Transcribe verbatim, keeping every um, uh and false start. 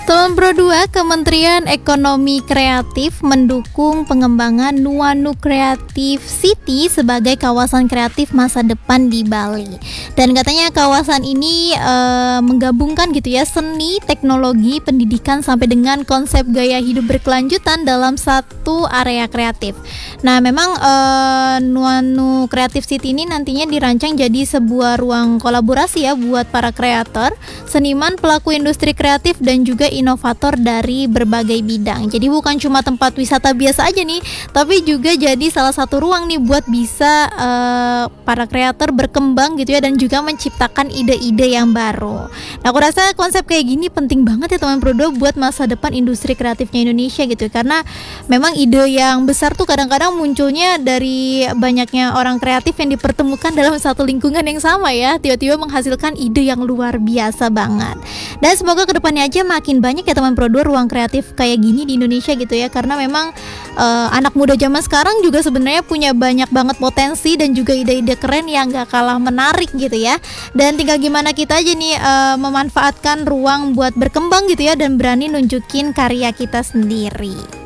Teman Pro dua, Kementerian Ekonomi Kreatif mendukung pengembangan Nuanu Creative City sebagai kawasan kreatif masa depan di Bali. Dan katanya kawasan ini e, menggabungkan gitu ya seni, teknologi, pendidikan sampai dengan konsep gaya hidup berkelanjutan dalam satu area kreatif. Nah, memang e, Nuanu Creative City ini nantinya dirancang jadi sebuah ruang kolaborasi ya buat para kreator, seniman, pelaku industri kreatif dan juga inovator dari berbagai bidang. Jadi bukan cuma tempat wisata biasa aja nih, tapi juga jadi salah satu ruang nih buat bisa uh, para kreator berkembang gitu ya, dan juga menciptakan ide-ide yang baru. Nah, aku rasa konsep kayak gini penting banget ya teman Prodo buat masa depan industri kreatifnya Indonesia gitu, karena memang ide yang besar tuh kadang-kadang munculnya dari banyaknya orang kreatif yang dipertemukan dalam satu lingkungan yang sama ya, tiba-tiba menghasilkan ide yang luar biasa banget. Dan semoga kedepannya aja makin banyak ya teman Pro dua ruang kreatif kayak gini di Indonesia gitu ya, karena memang uh, anak muda zaman sekarang juga sebenarnya punya banyak banget potensi dan juga ide-ide keren yang gak kalah menarik gitu ya. Dan tinggal gimana kita aja nih uh, memanfaatkan ruang buat berkembang gitu ya, dan berani nunjukin karya kita sendiri.